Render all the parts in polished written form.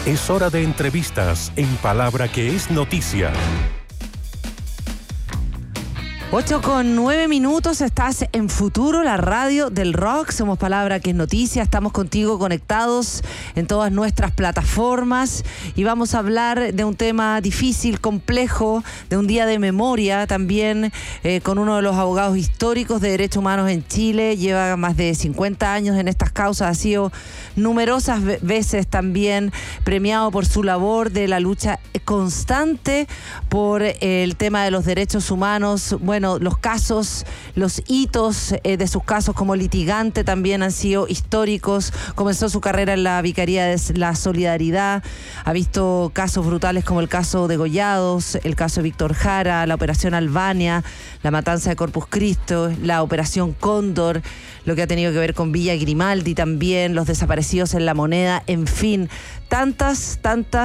Es hora de entrevistas en Palabra que es Noticia. 8:09, estás en Futuro, la radio del rock. Somos Palabra que es Noticia, estamos contigo conectados en todas nuestras plataformas y vamos a hablar de un tema difícil, complejo, de un día de memoria también, con uno de los abogados históricos de derechos humanos en Chile. Lleva más de 50 años en estas causas, ha sido numerosas veces también premiado por su labor de la lucha constante por el tema de los derechos humanos. Bueno, los casos, los hitos de sus casos como litigante también han sido históricos. Comenzó su carrera en la Vicaría de la Solidaridad, ha visto casos brutales como el caso de Gollados, el caso de Víctor Jara, la Operación Albania, la matanza de Corpus Christi, la Operación Cóndor, lo que ha tenido que ver con Villa Grimaldi también, los desaparecidos en La Moneda, en fin, tantas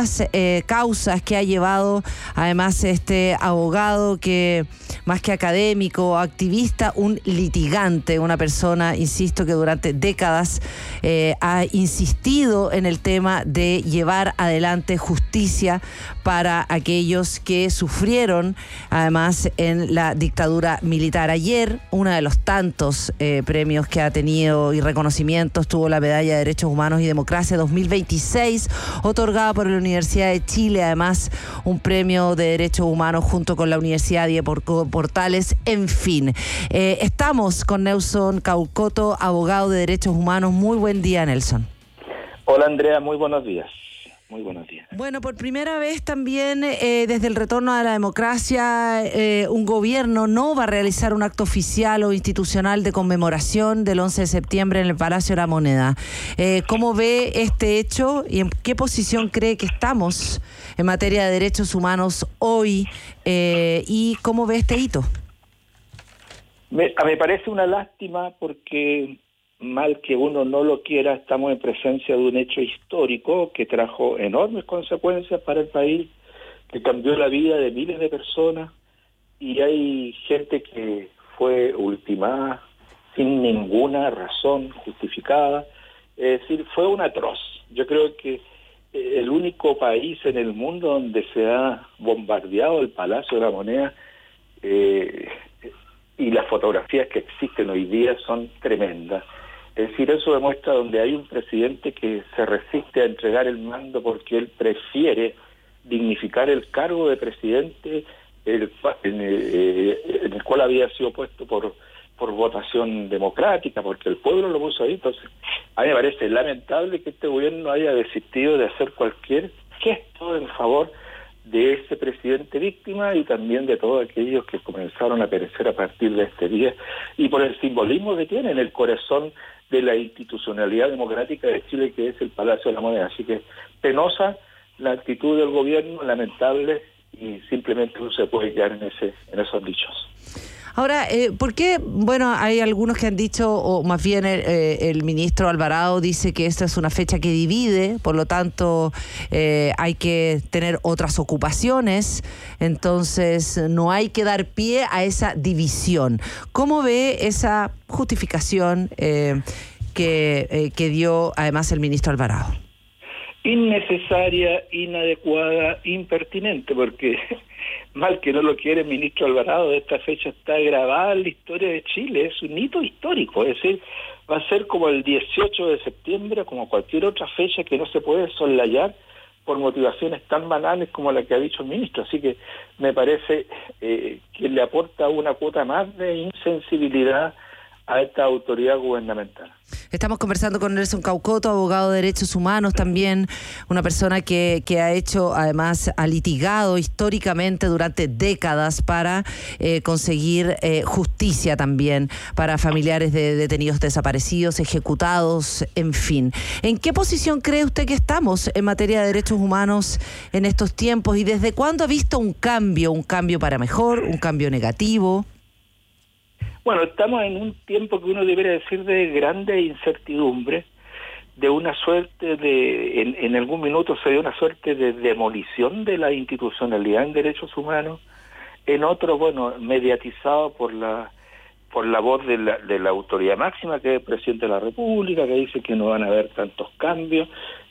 causas que ha llevado además este abogado que, más que académico, activista, un litigante, una persona, insisto, que durante décadas ha insistido en el tema de llevar adelante justicia para aquellos que sufrieron además en la dictadura militar. Ayer, uno de los tantos premios que ha tenido y reconocimientos, tuvo la Medalla de Derechos Humanos y Democracia 2026, otorgada por la Universidad de Chile, además un premio de Derechos Humanos junto con la Universidad Diego Portales, en fin. Estamos con Nelson Caucoto, abogado de Derechos Humanos. Muy buen día, Nelson. Hola, Andrea, muy buenos días. Muy buenos días. Bueno, por primera vez también desde el retorno a la democracia, un gobierno no va a realizar un acto oficial o institucional de conmemoración del 11 de septiembre en el Palacio de la Moneda. ¿Cómo ve este hecho y en qué posición cree que estamos en materia de derechos humanos hoy y cómo ve este hito? Me parece una lástima porque, mal que uno no lo quiera, estamos en presencia de un hecho histórico que trajo enormes consecuencias para el país, que cambió la vida de miles de personas, y hay gente que fue ultimada sin ninguna razón justificada. Es decir, fue un atroz. Yo creo que el único país en el mundo donde se ha bombardeado el Palacio de la Moneda, y las fotografías que existen hoy día son tremendas. Es decir, eso demuestra donde hay un presidente que se resiste a entregar el mando porque él prefiere dignificar el cargo de presidente en el cual había sido puesto por votación democrática, porque el pueblo lo puso ahí. Entonces, a mí me parece lamentable que este gobierno haya desistido de hacer cualquier gesto en favor de ese presidente víctima y también de todos aquellos que comenzaron a perecer a partir de este día, y por el simbolismo que tiene en el corazón de la institucionalidad democrática de Chile, que es el Palacio de la Moneda. Así que penosa la actitud del gobierno, lamentable, y simplemente no se puede quedar en esos dichos. Ahora, ¿por qué? Bueno, hay algunos que han dicho, o más bien el ministro Alvarado dice que esta es una fecha que divide, por lo tanto hay que tener otras ocupaciones, entonces no hay que dar pie a esa división. ¿Cómo ve esa justificación que dio además el ministro Alvarado? Innecesaria, inadecuada, impertinente, porque mal que no lo quiere el ministro Alvarado, esta fecha está grabada en la historia de Chile, es un hito histórico, es decir, va a ser como el 18 de septiembre, como cualquier otra fecha que no se puede soslayar por motivaciones tan banales como la que ha dicho el ministro. Así que me parece que le aporta una cuota más de insensibilidad a esta autoridad gubernamental. Estamos conversando con Nelson Caucoto, abogado de derechos humanos, también una persona que ha hecho, además, ha litigado históricamente durante décadas para conseguir justicia también para familiares de detenidos desaparecidos, ejecutados, en fin. ¿En qué posición cree usted que estamos en materia de derechos humanos en estos tiempos y desde cuándo ha visto un cambio para mejor, un cambio negativo? Bueno, estamos en un tiempo que uno debería decir de grande incertidumbre, de una suerte de, en algún minuto se dio una suerte de demolición de la institucionalidad en derechos humanos, en otro, bueno, mediatizado por la voz de la autoridad máxima, que es el presidente de la República, que dice que no van a haber tantos cambios,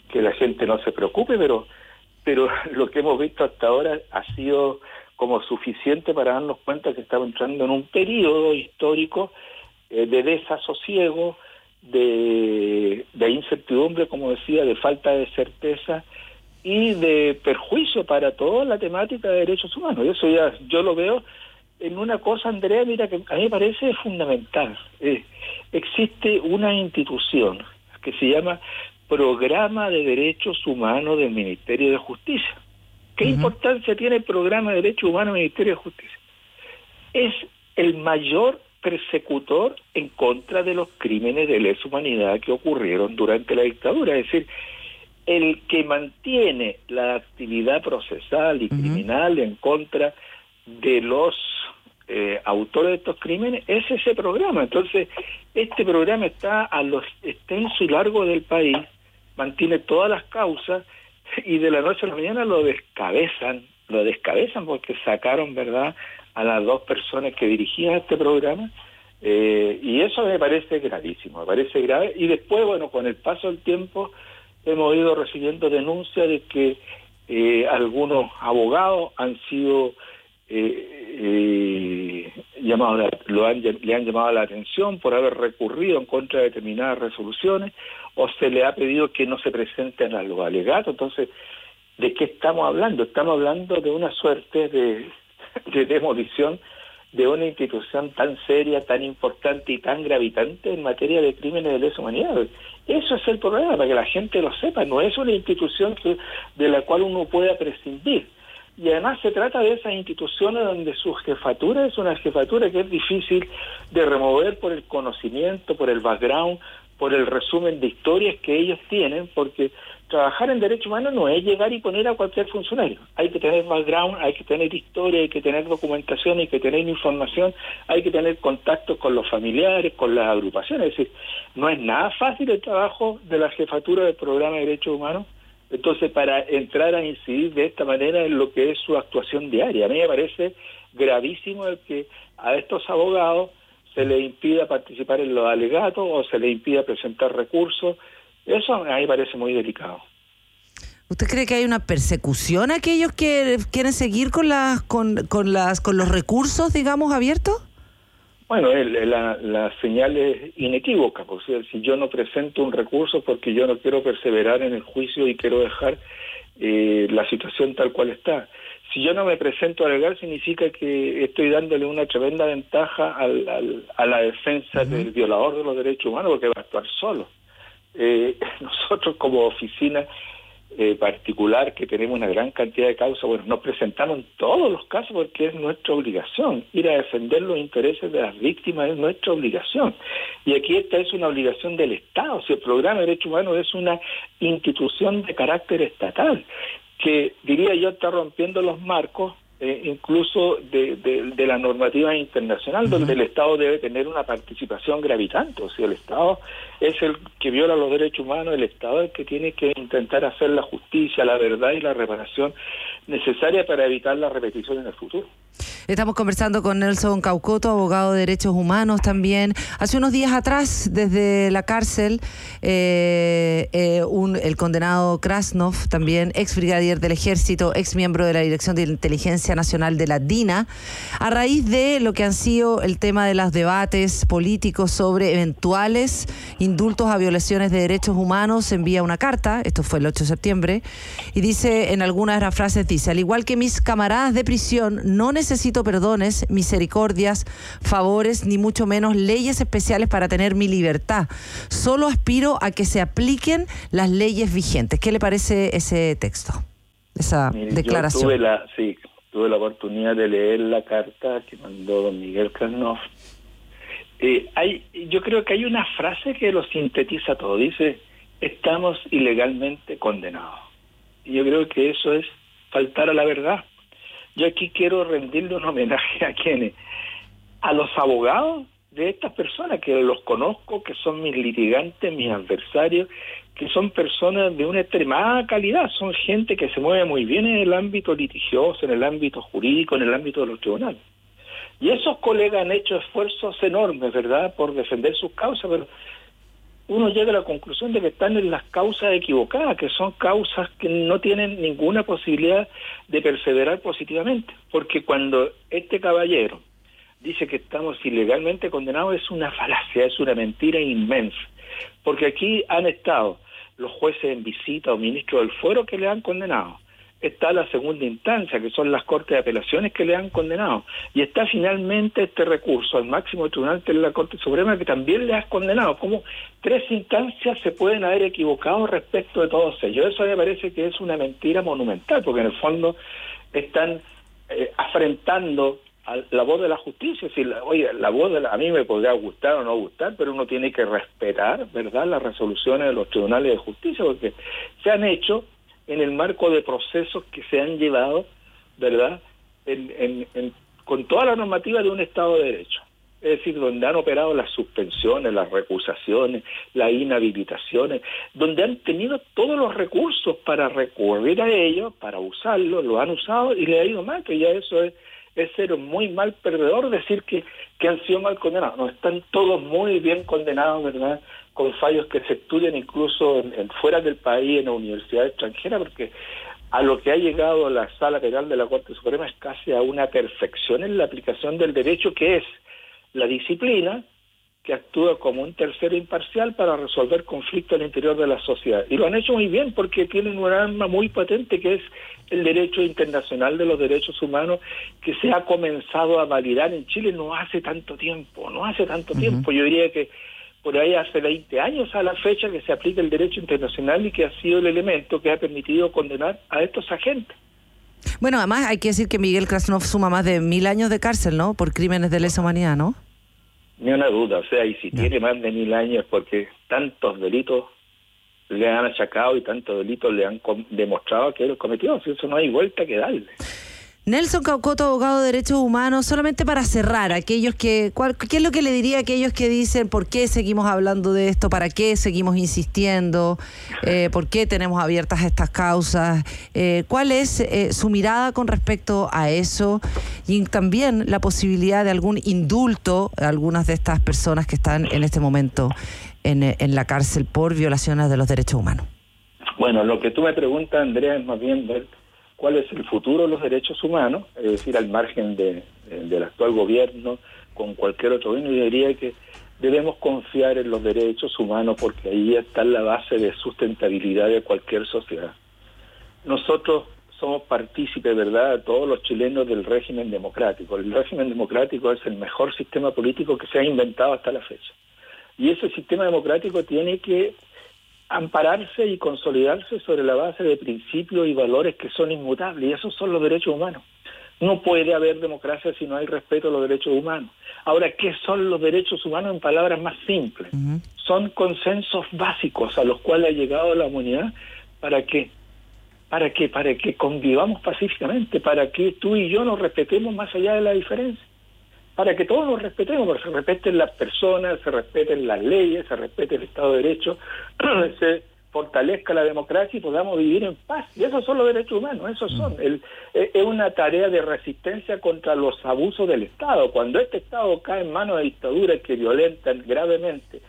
que la gente no se preocupe, pero lo que hemos visto hasta ahora ha sido como suficiente para darnos cuenta que estamos entrando en un periodo histórico de desasosiego, de incertidumbre, como decía, de falta de certeza y de perjuicio para toda la temática de derechos humanos. Eso ya yo lo veo en una cosa, Andrea, mira, que a mí me parece fundamental. Existe una institución que se llama Programa de Derechos Humanos del Ministerio de Justicia. ¿Qué importancia tiene el Programa de Derechos Humanos del Ministerio de Justicia? Es el mayor persecutor en contra de los crímenes de lesa humanidad que ocurrieron durante la dictadura. Es decir, el que mantiene la actividad procesal y criminal en contra de los autores de estos crímenes es ese programa. Entonces, este programa está a lo extenso y largo del país, mantiene todas las causas y de la noche a la mañana lo descabezan porque sacaron, ¿verdad?, a las 2 personas que dirigían este programa, y eso me parece gravísimo, me parece grave. Y después, bueno, con el paso del tiempo hemos ido recibiendo denuncias de que algunos abogados han sido le han llamado la atención por haber recurrido en contra de determinadas resoluciones, o se le ha pedido que no se presenten a los alegatos. Entonces, ¿de qué estamos hablando? Estamos hablando de una suerte de demolición de una institución tan seria, tan importante y tan gravitante en materia de crímenes de lesa humanidad. Eso es el problema, para que la gente lo sepa. No es una institución de la cual uno pueda prescindir. Y además se trata de esas instituciones donde su jefatura es una jefatura que es difícil de remover por el conocimiento, por el background, por el resumen de historias que ellos tienen, porque trabajar en derechos humanos no es llegar y poner a cualquier funcionario. Hay que tener background, hay que tener historia, hay que tener documentación, hay que tener información, hay que tener contactos con los familiares, con las agrupaciones. Es decir, no es nada fácil el trabajo de la jefatura del Programa de Derechos Humanos. Entonces, para entrar a incidir de esta manera en lo que es su actuación diaria, a mí me parece gravísimo el que a estos abogados se les impida participar en los alegatos o se les impida presentar recursos. Eso a mí me parece muy delicado. ¿Usted cree que hay una persecución a aquellos que quieren seguir con los recursos, digamos, abiertos? Bueno, la señal es inequívoca. O sea, si yo no presento un recurso porque yo no quiero perseverar en el juicio y quiero dejar la situación tal cual está. Si yo no me presento a alegar, significa que estoy dándole una tremenda ventaja a la defensa del violador de los derechos humanos, porque va a actuar solo. Nosotros como oficina particular, que tenemos una gran cantidad de causas, bueno, nos presentamos en todos los casos porque es nuestra obligación. Ir a defender los intereses de las víctimas es nuestra obligación. Y aquí esta es una obligación del Estado. Si el Programa de Derechos Humanos es una institución de carácter estatal, que diría yo está rompiendo los marcos incluso de la normativa internacional, donde el Estado debe tener una participación gravitante. O sea, el Estado es el que viola los derechos humanos, el Estado es el que tiene que intentar hacer la justicia, la verdad y la reparación necesaria para evitar la repetición en el futuro. Estamos conversando con Nelson Caucoto, abogado de derechos humanos también. Hace unos días atrás, desde la cárcel, el condenado Krasnov, también ex brigadier del Ejército, ex miembro de la Dirección de Inteligencia Nacional de la DINA, a raíz de lo que han sido el tema de los debates políticos sobre eventuales indultos a violaciones de derechos humanos, envía una carta, esto fue el 8 de septiembre, y dice, en algunas de las frases, dice: al igual que mis camaradas de prisión, no necesito perdones, misericordias, favores, ni mucho menos leyes especiales para tener mi libertad. Solo aspiro a que se apliquen las leyes vigentes. ¿Qué le parece ese texto, esa declaración? Yo tuve la oportunidad de leer la carta que mandó don Miguel Krasnov. Yo creo que hay una frase que lo sintetiza todo. Dice: estamos ilegalmente condenados. Y yo creo que eso es faltar a la verdad. Yo aquí quiero rendirle un homenaje a quienes, a los abogados de estas personas, que los conozco, que son mis litigantes, mis adversarios, que son personas de una extremada calidad, son gente que se mueve muy bien en el ámbito litigioso, en el ámbito jurídico, en el ámbito de los tribunales. Y esos colegas han hecho esfuerzos enormes, ¿verdad?, por defender sus causas, pero uno llega a la conclusión de que están en las causas equivocadas, que son causas que no tienen ninguna posibilidad de perseverar positivamente. Porque cuando este caballero dice que estamos ilegalmente condenados, es una falacia, es una mentira inmensa. Porque aquí han estado los jueces en visita o ministros del fuero que le han condenado. Está la segunda instancia, que son las Cortes de Apelaciones que le han condenado. Y está finalmente este recurso al máximo tribunal, que es la Corte Suprema, que también le ha condenado. Como 3 instancias se pueden haber equivocado respecto de todos ellos. Eso me parece que es una mentira monumental, porque en el fondo están afrentando a la voz de la justicia. Es decir, oye, la voz a mí me podría gustar o no gustar, pero uno tiene que respetar, ¿verdad?, las resoluciones de los tribunales de justicia, porque se han hecho en el marco de procesos que se han llevado, ¿verdad?, con toda la normativa de un Estado de Derecho. Es decir, donde han operado las suspensiones, las recusaciones, las inhabilitaciones, donde han tenido todos los recursos para recurrir a ellos, para usarlos, lo han usado y le ha ido mal, que ya eso es ser muy mal perdedor, decir que han sido mal condenados. No, están todos muy bien condenados, ¿verdad?, con fallos que se estudian incluso fuera del país, en la universidad extranjera, porque a lo que ha llegado la Sala Penal de la Corte Suprema es casi a una perfección en la aplicación del derecho, que es la disciplina que actúa como un tercero imparcial para resolver conflictos al interior de la sociedad. Y lo han hecho muy bien porque tienen un arma muy patente, que es el derecho internacional de los derechos humanos, que se ha comenzado a validar en Chile no hace tanto tiempo. Yo diría que por ahí hace 20 años a la fecha que se aplica el derecho internacional y que ha sido el elemento que ha permitido condenar a estos agentes. Bueno, además hay que decir que Miguel Krasnov suma más de 1000 años de cárcel, ¿no?, por crímenes de lesa humanidad, ¿no? Ni una duda, o sea, y si tiene más de 1000 años porque tantos delitos le han achacado y tantos delitos le han demostrado que él cometió, o sea, eso no hay vuelta que darle. Nelson Caucoto, abogado de derechos humanos, solamente para cerrar, ¿qué es lo que le diría a aquellos que dicen por qué seguimos hablando de esto, para qué seguimos insistiendo, por qué tenemos abiertas estas causas? ¿Cuál es su mirada con respecto a eso? Y también la posibilidad de algún indulto a algunas de estas personas que están en este momento en la cárcel por violaciones de los derechos humanos. Bueno, lo que tú me preguntas, Andrea, es más bien ver cuál es el futuro de los derechos humanos, es decir, al margen del actual gobierno, con cualquier otro gobierno. Yo diría que debemos confiar en los derechos humanos porque ahí está la base de sustentabilidad de cualquier sociedad. Nosotros somos partícipes, ¿verdad?, todos los chilenos del régimen democrático. El régimen democrático es el mejor sistema político que se ha inventado hasta la fecha. Y ese sistema democrático tiene que ampararse y consolidarse sobre la base de principios y valores que son inmutables, y esos son los derechos humanos. No puede haber democracia si no hay respeto a los derechos humanos. Ahora, ¿qué son los derechos humanos en palabras más simples? Son consensos básicos a los cuales ha llegado la humanidad. ¿Para qué? Para que convivamos pacíficamente, para que tú y yo nos respetemos más allá de la diferencia, para que todos nos respetemos, porque se respeten las personas, se respeten las leyes, se respete el Estado de Derecho, se fortalezca la democracia y podamos vivir en paz. Y esos son los derechos humanos, esos son. Es una tarea de resistencia contra los abusos del Estado. Cuando este Estado cae en manos de dictaduras que violentan gravemente,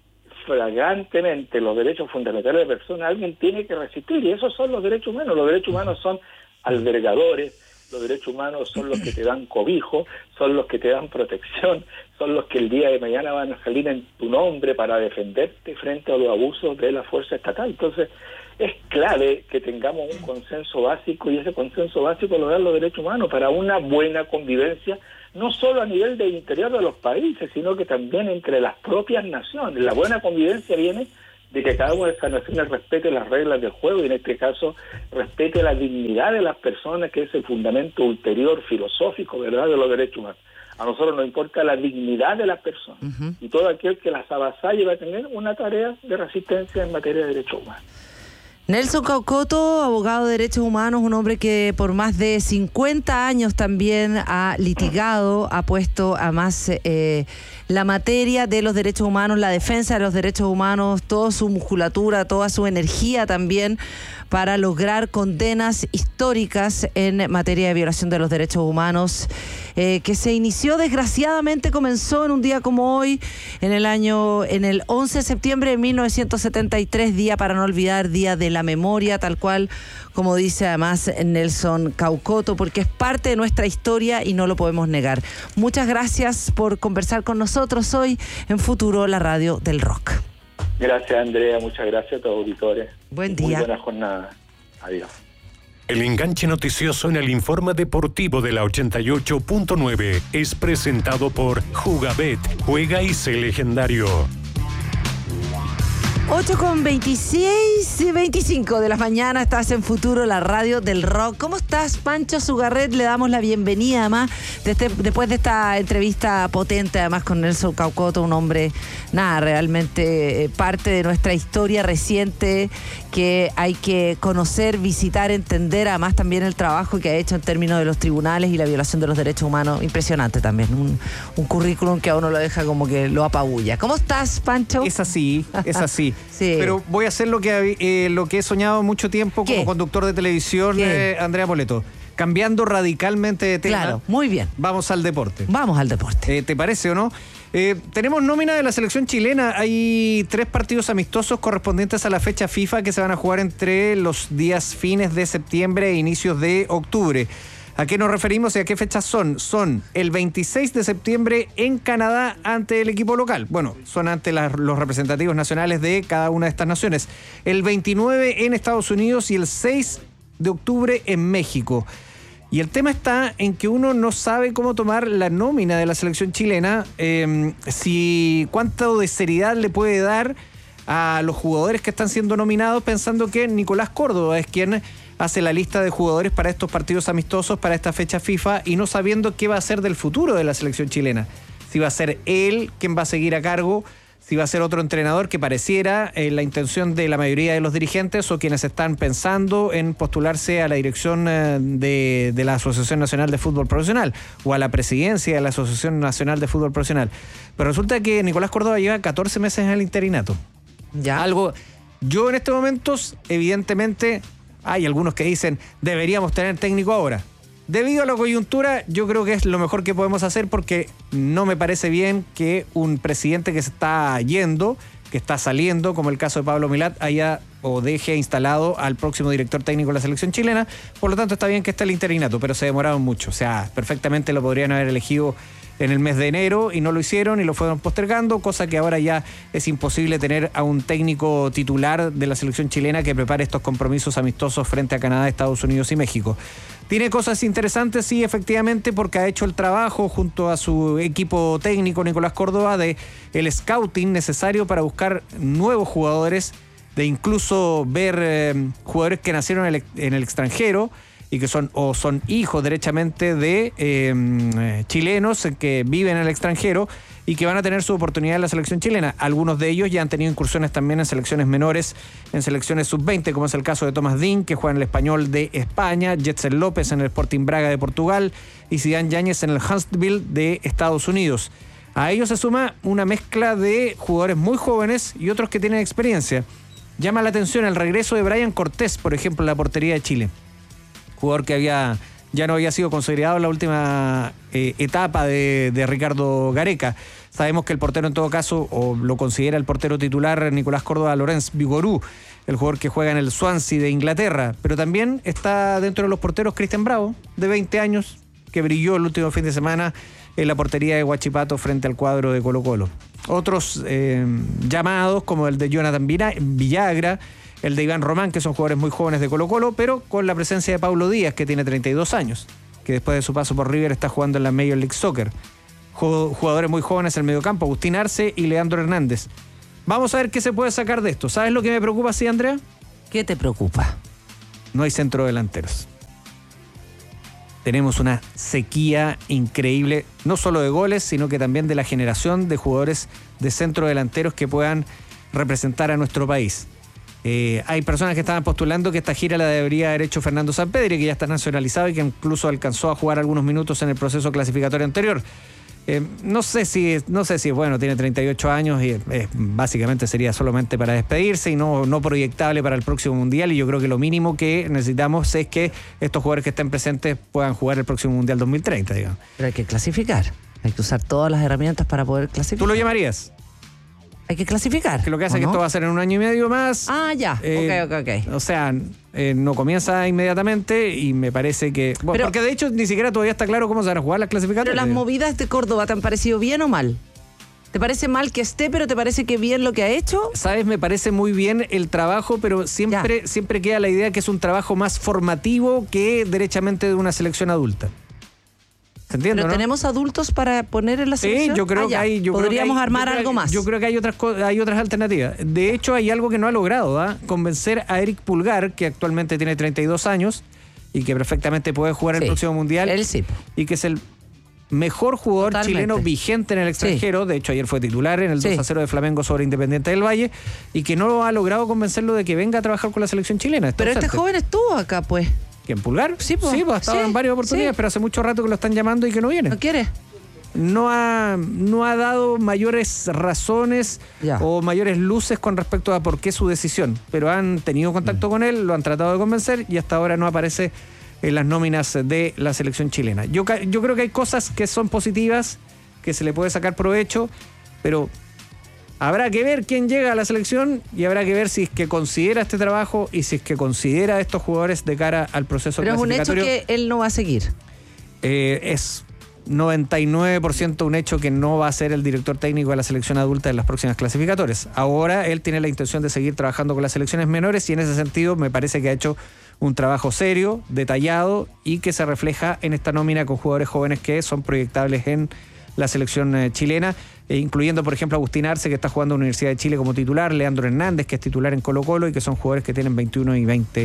flagrantemente los derechos fundamentales de personas, alguien tiene que resistir, y esos son los derechos humanos. Los derechos humanos son albergadores, los derechos humanos son los que te dan cobijo, son los que te dan protección, son los que el día de mañana van a salir en tu nombre para defenderte frente a los abusos de la fuerza estatal. Entonces, es clave que tengamos un consenso básico, y ese consenso básico lo dan los derechos humanos para una buena convivencia, no solo a nivel del interior de los países, sino que también entre las propias naciones. La buena convivencia viene de que cada una de esas naciones respete las reglas del juego, y en este caso respete la dignidad de las personas, que es el fundamento ulterior filosófico, ¿verdad?, de los derechos humanos. A nosotros nos importa la dignidad de las personas, y todo aquel que las avasalle va a tener una tarea de resistencia en materia de derechos humanos. Nelson Caucoto, abogado de derechos humanos, un hombre que por más de 50 años también ha litigado, ha puesto a más la materia de los derechos humanos, la defensa de los derechos humanos, toda su musculatura, toda su energía también para lograr condenas históricas en materia de violación de los derechos humanos, que se inició, desgraciadamente comenzó en un día como hoy, en el 11 de septiembre de 1973, día para no olvidar, día de la memoria, tal cual como dice además Nelson Caucoto, porque es parte de nuestra historia y no lo podemos negar. Muchas gracias por conversar con nosotros hoy en Futuro, la radio del rock. Gracias, Andrea, muchas gracias a todos los auditores. Buen día. Muy buena jornada. Adiós. El enganche noticioso en el informe deportivo de la 88.9 es presentado por Jugabet. Juega y sé legendario. 8:26-25 de la mañana, estás en Futuro, la radio del rock. ¿Cómo estás, Pancho Sugarret? Le damos la bienvenida, además, después de esta entrevista potente, además, con Nelson Caucoto, un hombre, realmente parte de nuestra historia reciente que hay que conocer, visitar, entender, además también el trabajo que ha hecho en términos de los tribunales y la violación de los derechos humanos. Impresionante también, un currículum que a uno lo deja como que lo apabulla. ¿Cómo estás, Pancho? Es así. Sí. Pero voy a hacer lo que he soñado mucho tiempo como conductor de televisión, Andrea Poletto. Cambiando radicalmente de tema. Claro, muy bien. Vamos al deporte. Vamos al deporte. ¿Te parece o no? Tenemos nómina de la selección chilena. Hay 3 partidos amistosos correspondientes a la fecha FIFA que se van a jugar entre los días fines de septiembre e inicios de octubre. ¿A qué nos referimos y a qué fechas son? Son el 26 de septiembre en Canadá ante el equipo local. Bueno, son ante los representativos nacionales de cada una de estas naciones. El 29 en Estados Unidos y el 6 de octubre en México. Y el tema está en que uno no sabe cómo tomar la nómina de la selección chilena, cuánto de seriedad le puede dar a los jugadores que están siendo nominados, pensando que Nicolás Córdoba es quien hace la lista de jugadores para estos partidos amistosos, para esta fecha FIFA, y no sabiendo qué va a ser del futuro de la selección chilena. Si va a ser él quien va a seguir a cargo, si va a ser otro entrenador, que pareciera la intención de la mayoría de los dirigentes o quienes están pensando en postularse a la dirección de la Asociación Nacional de Fútbol Profesional o a la presidencia de la Asociación Nacional de Fútbol Profesional. Pero resulta que Nicolás Córdoba lleva 14 meses en el interinato. Ya. Yo en estos momentos, evidentemente, hay algunos que dicen deberíamos tener técnico ahora. Debido a la coyuntura, yo creo que es lo mejor que podemos hacer, porque no me parece bien que un presidente que se está yendo, que está saliendo, como el caso de Pablo Milat, haya o deje instalado al próximo director técnico de la selección chilena. Por lo tanto, está bien que esté el interinato, pero se demoraron mucho. O sea, perfectamente lo podrían haber elegido en el mes de enero y no lo hicieron y lo fueron postergando, cosa que ahora ya es imposible tener a un técnico titular de la selección chilena que prepare estos compromisos amistosos frente a Canadá, Estados Unidos y México. Tiene cosas interesantes, sí, efectivamente, porque ha hecho el trabajo junto a su equipo técnico, Nicolás Córdoba, de el scouting necesario para buscar nuevos jugadores, de incluso ver jugadores que nacieron en el extranjero y que son hijos derechamente de chilenos que viven en el extranjero y que van a tener su oportunidad en la selección chilena. Algunos de ellos ya han tenido incursiones también en selecciones menores, en selecciones sub-20, como es el caso de Tomás Dean, que juega en el Español de España, Jetser López en el Sporting Braga de Portugal y Zidane Yáñez en el Huntsville de Estados Unidos. A ellos se suma una mezcla de jugadores muy jóvenes y otros que tienen experiencia. Llama la atención el regreso de Brian Cortés, por ejemplo, en la portería de Chile. Jugador que ya no había sido considerado en la última etapa de Ricardo Gareca. Sabemos que el portero, en todo caso, o lo considera el portero titular, Nicolás Córdoba, Laurence Vigorú, el jugador que juega en el Swansea de Inglaterra. Pero también está dentro de los porteros Cristian Bravo, de 20 años, que brilló el último fin de semana en la portería de Huachipato frente al cuadro de Colo-Colo. Otros llamados, como el de Jonathan Villagra, el de Iván Román, que son jugadores muy jóvenes de Colo-Colo, pero con la presencia de Paulo Díaz, que tiene 32 años, que después de su paso por River está jugando en la Major League Soccer. Jugadores muy jóvenes en el mediocampo, Agustín Arce y Leandro Hernández. Vamos a ver qué se puede sacar de esto. ¿Sabes lo que me preocupa, sí, Andrea? ¿Qué te preocupa? No hay centrodelanteros. Tenemos una sequía increíble, no solo de goles, sino que también de la generación de jugadores de centrodelanteros que puedan representar a nuestro país. Hay personas que estaban postulando que esta gira la debería haber hecho Fernando Sampedri, que ya está nacionalizado y que incluso alcanzó a jugar algunos minutos en el proceso clasificatorio anterior. No sé si es bueno, tiene 38 años y básicamente sería solamente para despedirse y no proyectable para el próximo Mundial, y yo creo que lo mínimo que necesitamos es que estos jugadores que estén presentes puedan jugar el próximo Mundial 2030, digamos. Pero hay que clasificar, hay que usar todas las herramientas para poder clasificar. ¿Tú lo llamarías? Hay que clasificar. Que lo que hace es que esto va a ser en 1 año y medio más. Ah, ya. Ok. O sea, no comienza inmediatamente y me parece que... Bueno, porque de hecho ni siquiera todavía está claro cómo se van a jugar las clasificatorias. Pero las movidas de Córdoba, ¿te han parecido bien o mal? ¿Te parece mal que esté, pero te parece que bien lo que ha hecho? Sabes, me parece muy bien el trabajo, pero siempre queda la idea que es un trabajo más formativo que derechamente de una selección adulta. ¿Se entiende, pero no? ¿Tenemos adultos para poner en la selección? Sí, yo creo que hay... Podríamos armar algo más. Yo creo que hay otras alternativas. De hecho, hay algo que no ha logrado, convencer a Eric Pulgar, que actualmente tiene 32 años y que perfectamente puede jugar el próximo Mundial. Él sí. Y que es el mejor jugador chileno vigente en el extranjero. De hecho, ayer fue titular en el 2-0 de Flamengo sobre Independiente del Valle, y que no ha logrado convencerlo de que venga a trabajar con la selección chilena. Pero este joven estuvo acá, pues. ¿Quién, Pulgar? Sí, pues. Ha estado en varias oportunidades, pero hace mucho rato que lo están llamando y que no viene. ¿No quiere? No ha dado mayores razones o mayores luces con respecto a por qué su decisión, pero han tenido contacto con él, lo han tratado de convencer y hasta ahora no aparece en las nóminas de la selección chilena. Yo creo que hay cosas que son positivas, que se le puede sacar provecho, pero habrá que ver quién llega a la selección y habrá que ver si es que considera este trabajo y si es que considera a estos jugadores de cara al proceso clasificatorio. Pero es un hecho que él no va a seguir. Es 99% un hecho que no va a ser el director técnico de la selección adulta en las próximas clasificatorias. Ahora él tiene la intención de seguir trabajando con las selecciones menores y en ese sentido me parece que ha hecho un trabajo serio, detallado y que se refleja en esta nómina con jugadores jóvenes que son proyectables en la selección chilena, incluyendo por ejemplo Agustín Arce, que está jugando en la Universidad de Chile como titular, Leandro Hernández, que es titular en Colo-Colo, y que son jugadores que tienen 22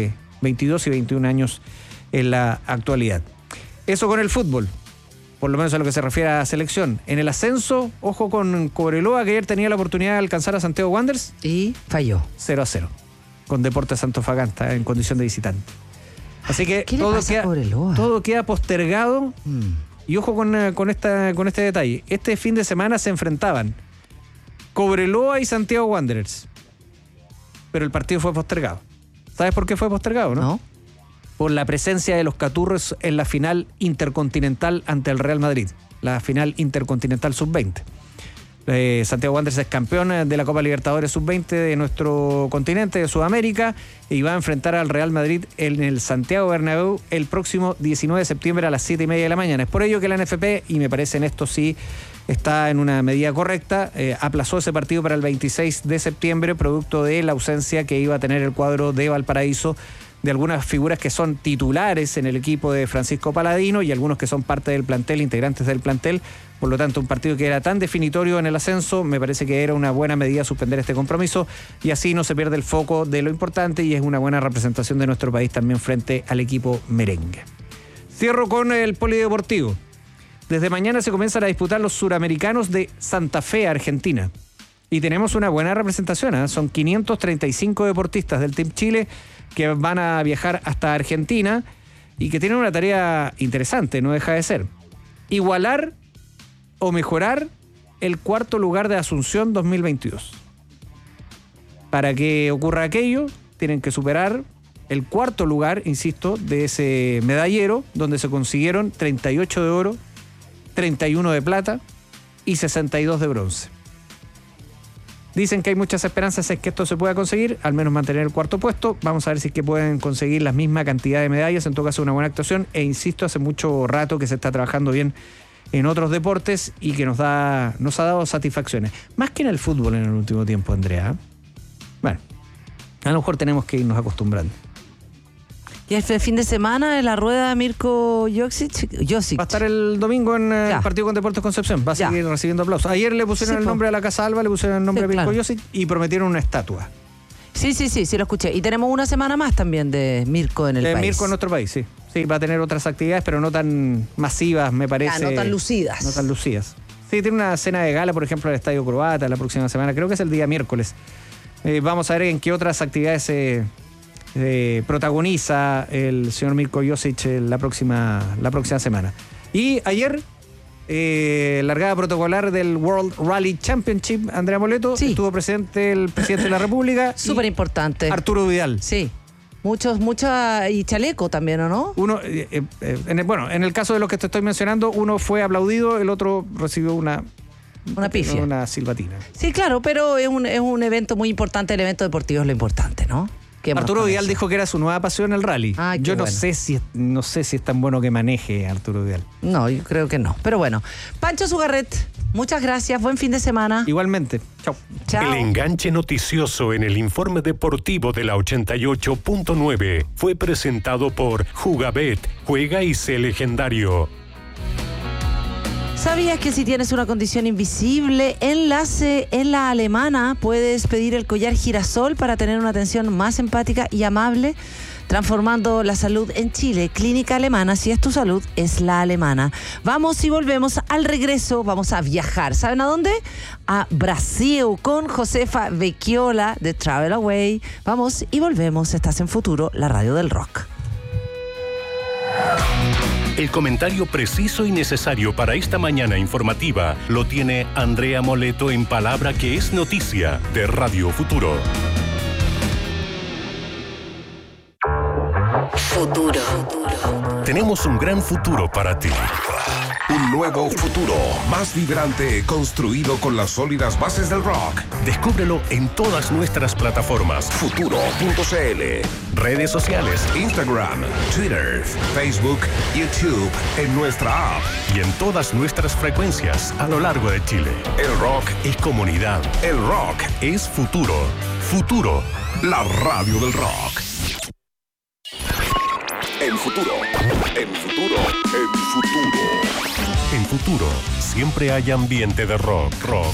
y 21 años en la actualidad. Eso con el fútbol, por lo menos a lo que se refiere a la selección. En el ascenso, ojo con Cobreloa, que ayer tenía la oportunidad de alcanzar a Santiago Wanderers y falló 0-0 con Deportes Antofagasta en condición de visitante. Así que todo queda postergado. Y ojo con este detalle. Este fin de semana se enfrentaban Cobreloa y Santiago Wanderers, pero el partido fue postergado. ¿Sabes por qué fue postergado, no? No. Por la presencia de los Caturros en la final intercontinental ante el Real Madrid, la final intercontinental sub-20. Santiago Wanderers es campeón de la Copa Libertadores sub-20 de nuestro continente, de Sudamérica, y va a enfrentar al Real Madrid en el Santiago Bernabéu el próximo 19 de septiembre a las 7:30 de la mañana. Es por ello que la NFP, y me parece en esto sí está en una medida correcta, aplazó ese partido para el 26 de septiembre, producto de la ausencia que iba a tener el cuadro de Valparaíso de algunas figuras que son titulares en el equipo de Francisco Paladino y algunos que son parte del plantel, integrantes del plantel. Por lo tanto, un partido que era tan definitorio en el ascenso, me parece que era una buena medida suspender este compromiso y así no se pierde el foco de lo importante y es una buena representación de nuestro país también frente al equipo merengue. Cierro con el polideportivo. Desde mañana se comienzan a disputar los suramericanos de Santa Fe, Argentina. Y tenemos una buena representación, Son 535 deportistas del Team Chile que van a viajar hasta Argentina y que tienen una tarea interesante, no deja de ser igualar o mejorar el 4º lugar de Asunción 2022. Para que ocurra aquello, tienen que superar el 4º lugar, insisto, de ese medallero, donde se consiguieron 38 de oro, 31 de plata y 62 de bronce. Dicen que hay muchas esperanzas en que esto se pueda conseguir, al menos mantener el 4º puesto. Vamos a ver si es que pueden conseguir la misma cantidad de medallas, en todo caso una buena actuación. E insisto, hace mucho rato que se está trabajando bien en otros deportes y que nos ha dado satisfacciones. Más que en el fútbol en el último tiempo, Andrea. Bueno, a lo mejor tenemos que irnos acostumbrando. Y este fin de semana en la rueda de Mirko Josic. Va a estar el domingo en el partido con Deportes Concepción. Va a seguir recibiendo aplausos. Ayer le pusieron el nombre a la Casa Alba, le pusieron el nombre a Mirko Josic y prometieron una estatua. Sí, lo escuché. Y tenemos una semana más también de Mirko en el país. Mirko en nuestro país, sí. Sí, va a tener otras actividades, pero no tan masivas, me parece. No tan lucidas. No tan lucidas. Sí, tiene una cena de gala, por ejemplo, al Estadio Croata la próxima semana. Creo que es el día miércoles. Vamos a ver en qué otras actividades se protagoniza el señor Mirko Josic la próxima semana. Y ayer, largada protocolar del World Rally Championship, Andrea Moleto, sí. Estuvo presente el presidente de la República. Súper importante. Arturo Vidal. Sí. Y chaleco también, ¿o no? Uno, en el caso de los que te estoy mencionando, uno fue aplaudido, el otro recibió una pifia. Una silbatina. Sí, claro, pero es un evento muy importante, el evento deportivo es lo importante, ¿no? Arturo Vidal dijo que era su nueva pasión el rally. Yo no sé si es tan bueno que maneje Arturo Vidal. No, yo creo que no. Pero bueno, Pancho Zugarret, muchas gracias, buen fin de semana. Igualmente. Chao. El enganche noticioso en el informe deportivo de la 88.9 fue presentado por Jugabet, juega y sé legendario. ¿Sabías que si tienes una condición invisible, Enlace en la Alemana, puedes pedir el collar girasol para tener una atención más empática y amable? Transformando la salud en Chile. Clínica Alemana, si es tu salud, es la alemana. Vamos y volvemos. Al regreso vamos a viajar. ¿Saben a dónde? A Brasil con Josefa Vecchiola de Travel Away. Vamos y volvemos. Estás en Futuro, la radio del rock. El comentario preciso y necesario para esta mañana informativa lo tiene Andrea Moleto en Palabra que es Noticia de Radio Futuro. Futuro. Tenemos un gran futuro para ti. Un nuevo futuro, más vibrante, construido con las sólidas bases del rock. Descúbrelo en todas nuestras plataformas. Futuro.cl. Redes sociales. Instagram, Twitter, Facebook, YouTube, en nuestra app. Y en todas nuestras frecuencias a lo largo de Chile. El rock Es comunidad. El rock Es futuro. Futuro. La radio del rock. En futuro. En futuro. En futuro. En Futuro, siempre hay ambiente de rock.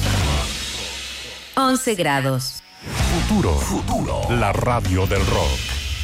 11 grados. Futuro. Futuro. La radio del rock.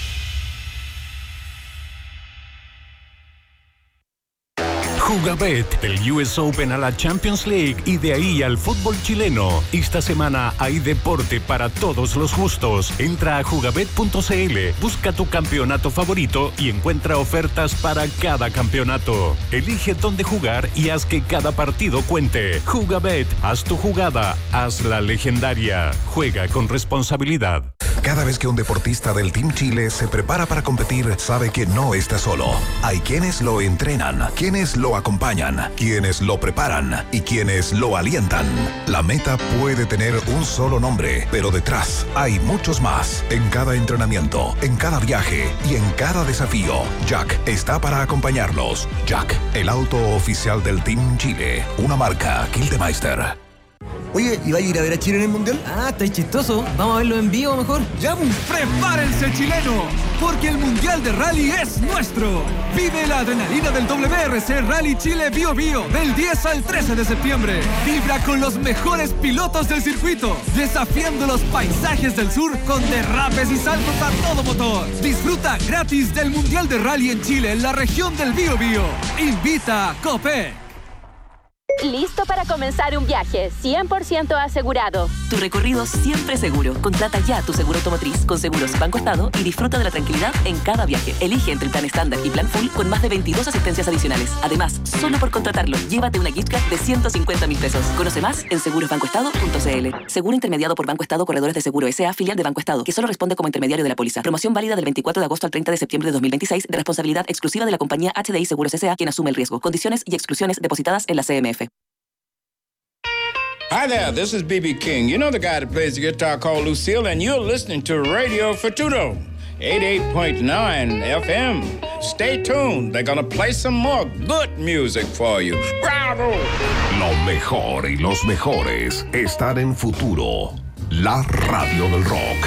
Jugabet, del US Open a la Champions League y de ahí al fútbol chileno. Esta semana hay deporte para todos los gustos. Entra a jugabet.cl, busca tu campeonato favorito y encuentra ofertas para cada campeonato. Elige dónde jugar y haz que cada partido cuente. Jugabet, haz tu jugada, hazla legendaria. Juega con responsabilidad. Cada vez que un deportista del Team Chile se prepara para competir, sabe que no está solo. Hay quienes lo entrenan, quienes lo acompañan, quienes lo preparan y quienes lo alientan. La meta puede tener un solo nombre, pero detrás hay muchos más. En cada entrenamiento, en cada viaje y en cada desafío, Jack está para acompañarlos. Jack, el auto oficial del Team Chile, una marca Kildemeister. Oye, ¿y va a ir a ver a Chile en el Mundial? Ah, está chistoso. Vamos a verlo en vivo mejor. ¡Ya, pues! ¡Prepárense, chileno! Porque el Mundial de Rally es nuestro. Vive la adrenalina del WRC Rally Chile Bio Bio del 10 al 13 de septiembre. Vibra con los mejores pilotos del circuito, desafiando los paisajes del sur con derrapes y saltos a todo motor. Disfruta gratis del Mundial de Rally en Chile, en la región del Bio Bio. Invita Copec. Listo para comenzar un viaje 100% asegurado. Tu recorrido siempre seguro. Contrata ya tu seguro automotriz con Seguros Banco Estado y disfruta de la tranquilidad en cada viaje. Elige entre el plan estándar y plan full con más de 22 asistencias adicionales. Además, solo por contratarlo, llévate una gift card de 150.000 pesos. Conoce más en segurosbancoestado.cl. Seguro intermediado por Banco Estado Corredores de Seguro S.A., filial de Banco Estado, que solo responde como intermediario de la póliza. Promoción válida del 24 de agosto al 30 de septiembre de 2026, de responsabilidad exclusiva de la compañía HDI Seguros S.A., quien asume el riesgo. Condiciones y exclusiones depositadas en la CMF. Hi there, this is B.B. King. You know the guy that plays the guitar called Lucille, and you're listening to Radio Futuro, 88.9 FM. Stay tuned. They're gonna play some more good music for you. Bravo! Lo mejor y los mejores están en Futuro, la radio del rock.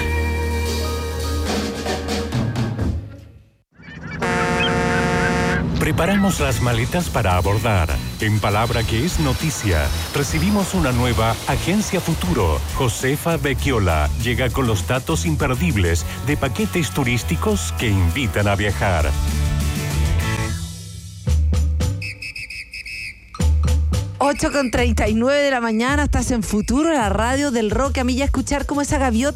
Preparamos las maletas para abordar. En Palabra que es Noticia, recibimos una nueva Agencia Futuro. Josefa Vecchiola llega con los datos imperdibles de paquetes turísticos que invitan a viajar. Con 39 de la mañana, estás en Futuro, la radio del rock. A mí ya escuchar como esa gaviota